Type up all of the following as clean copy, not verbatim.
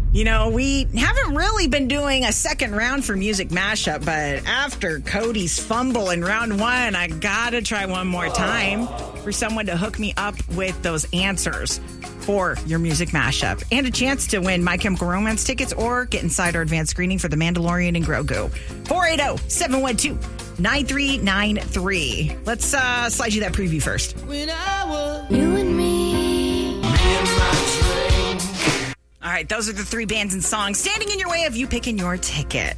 You know, we haven't really been doing a second round for Music Mashup, but after Cody's fumble in round one, I gotta try one more time for someone to hook me up with those answers for your Music Mashup and a chance to win My Chemical Romance tickets or get inside our advanced screening for The Mandalorian and Grogu. 480-712-9393. Let's slide you that preview first. When I was you and me and my train. All right, those are the three bands and songs standing in your way of you picking your ticket.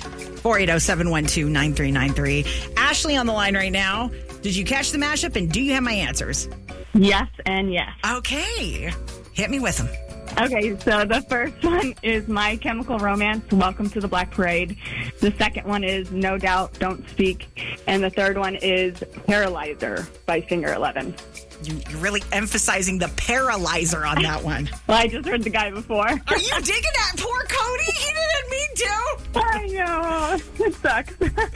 480-712-9393. Ashley on the line right now. Did you catch the mashup and do you have my answers? Yes and yes. Okay. Hit me with them. Okay, so the first one is My Chemical Romance, Welcome to the Black Parade. The second one is No Doubt, Don't Speak. And the third one is Paralyzer by Singer 11. You're really emphasizing the paralyzer on that one. Well, I just heard the guy before. Are you digging that poor Cody? He didn't mean to. I know. It sucks.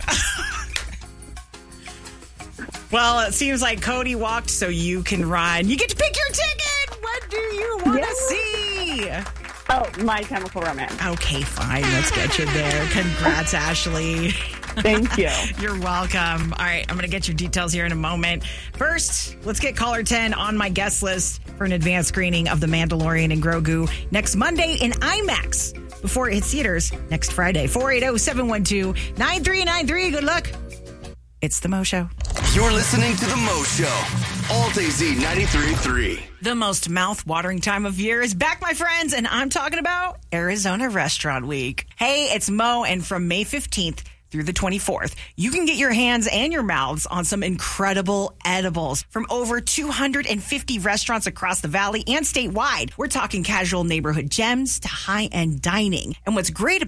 Well, it seems like Cody walked so you can run. You get to pick your ticket. What do you want to see? Oh, My Chemical Romance. Okay, fine. Let's get you there. Congrats, Ashley. Thank you. You're welcome. All right, I'm going to get your details here in a moment. First, let's get caller 10 on my guest list for an advanced screening of The Mandalorian and Grogu next Monday in IMAX before it hits theaters next Friday. 480-712-9393. Good luck. It's The Mo Show. You're listening to The Mo Show. Alt AZ 93.3. The most mouth-watering time of year is back, my friends, and I'm talking about Arizona Restaurant Week. Hey, it's Mo, and from May 15th through the 24th, you can get your hands and your mouths on some incredible edibles from over 250 restaurants across the valley and statewide. We're talking casual neighborhood gems to high-end dining. And what's great about